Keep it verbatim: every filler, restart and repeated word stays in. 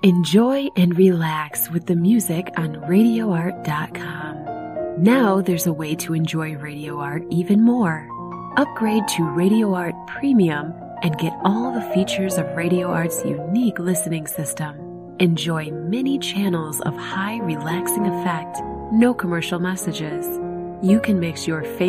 Enjoy and relax with the music on radio art dot com. Now there's a way to enjoy Radio Art even more. Upgrade to Radio Art Premium and get all the features of Radio Art's unique listening system. Enjoy many channels of high relaxing effect, no commercial messages. You can mix your favorite